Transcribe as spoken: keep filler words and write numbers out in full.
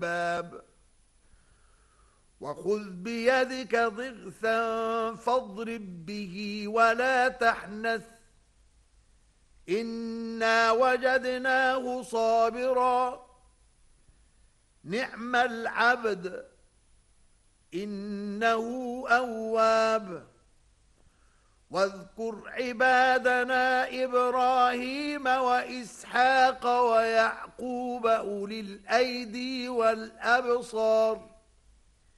الألباب وخذ بيدك ضغثا فاضرب به ولا تحنث إنا وجدناه صابرا نعم العبد إنه أواب واذكر عبادنا إبراهيم وإسحاق ويعقوب أولي الأيدي والأبصار